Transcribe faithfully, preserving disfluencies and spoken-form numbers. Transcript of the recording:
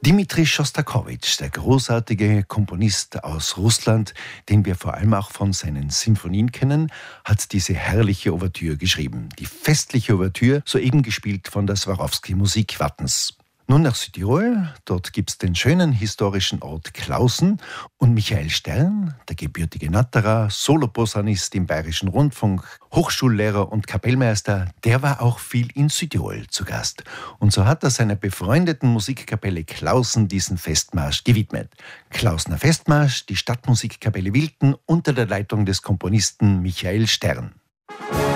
Dmitri Schostakowitsch, der großartige Komponist aus Russland, den wir vor allem auch von seinen Sinfonien kennen, hat diese herrliche Ouvertüre geschrieben. Die festliche Ouvertüre, soeben gespielt von der Swarovski Musik Wattens. Nun nach Südtirol, dort gibt's den schönen historischen Ort Klausen und Michael Stern, der gebürtige Natterer, Soloposaunist im Bayerischen Rundfunk, Hochschullehrer und Kapellmeister, der war auch viel in Südtirol zu Gast. Und so hat er seiner befreundeten Musikkapelle Klausen diesen Festmarsch gewidmet. Klausener Festmarsch, die Stadtmusikkapelle Wilten unter der Leitung des Komponisten Michael Stern.